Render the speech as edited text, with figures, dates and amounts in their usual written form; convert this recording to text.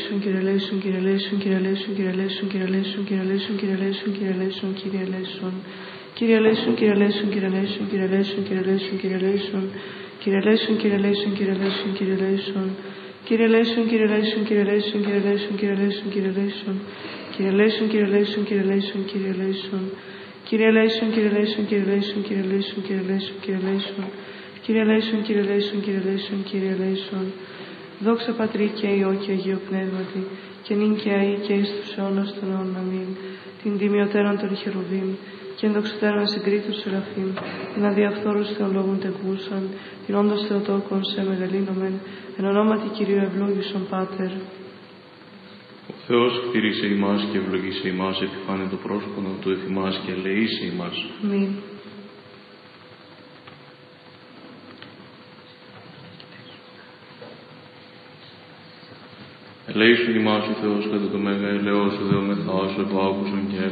eleison, Kyrie eleison, Kyrie eleison, Kyrie eleison, Kyrie eleison, Kyrie eleison, Kyrie eleison, Kyrie eleison, Kyrie eleison, Kyrie eleison. Kyrie eleison, Kyrie eleison, Kyrie eleison, Kyrie eleison, Kyrie eleison, Kyrie eleison, Kyrie eleison, Kyrie eleison, Kyrie eleison, Kyrie eleison. Kyrie eleison, Kyrie eleison, Kyrie eleison, Kyrie eleison, Kyrie eleison, Kyrie eleison. Kyrie eleison, Kyrie eleison, Kyrie eleison, Kyrie eleison. Kyrie eleison, Kyrie eleison, Kyrie eleison, Kyrie eleison, Kyrie eleison, Kyrie eleison. Kyrie eleison, Kyrie eleison, Kyrie eleison, Kyrie eleison. Δόξα Πατρί και Υιό και Αγίο Πνεύματι, και νυν και αεί και εις τους αιώνας των αιώνων. Αμήν. Την τιμιωτέραν των χερουβίμ, και ενδοξωτέραν συγκρίτους σεραφείμ, την αδιαφθόρους θεολόγων τεκούσαν, την όντως Θεοτόκον σε μεγαλύνομεν, εν ονόματι Κυρίου ευλόγησον Πάτερ. Ο Θεός κτήρισε ημάς και ευλογήσε ημάς, επιφάνε το πρόσωπο του εφημάς και ελεήσε ημάς. Αμήν. Ελέησον ημάς ο Θεός κατά το μέγα ελαιός, ο δεομεθάς, ο επάκουσον και